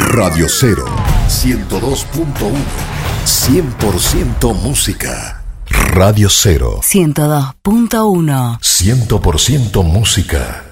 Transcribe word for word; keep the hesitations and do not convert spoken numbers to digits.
Radio Cero, ciento dos punto uno. cien por ciento música. Radio Cero. ciento dos punto uno. cien por ciento música.